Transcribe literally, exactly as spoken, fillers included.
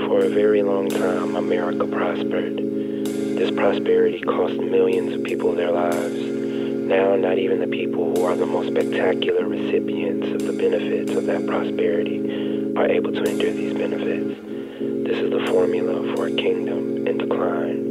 For a very long time, America prospered. This prosperity cost millions of people their lives. Now, not even the people who are the most spectacular recipients of the benefits of that prosperity are able to endure these benefits. This is the formula for a kingdom in decline.